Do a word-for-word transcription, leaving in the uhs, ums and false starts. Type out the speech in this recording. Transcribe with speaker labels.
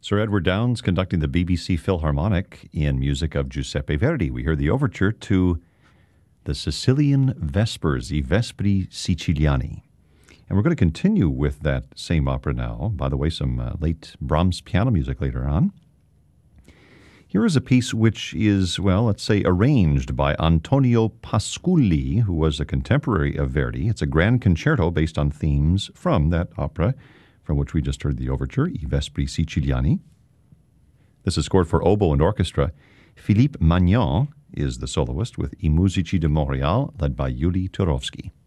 Speaker 1: Sir Edward Downes conducting the B B C Philharmonic in music of Giuseppe Verdi. We hear the overture to the Sicilian Vespers, I Vespri Siciliani. And we're going to continue with that same opera now. By the way, some uh, late Brahms piano music later on. Here is a piece which is, well, let's say, arranged by Antonio Pasculli, who was a contemporary of Verdi. It's a grand concerto based on themes from that opera, from which we just heard the overture, I Vespri Siciliani. This is scored for oboe and orchestra. Philippe Magnan is the soloist with I Musici de Montréal, led by Yuli Turovsky.